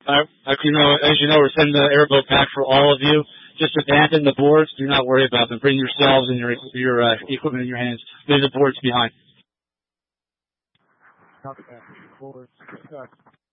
As you know, we're sending the airboat back for all of you. Just abandon the boards. Do not worry about them. Bring yourselves and your equipment in your hands. Leave the boards behind. Copy that. Boards.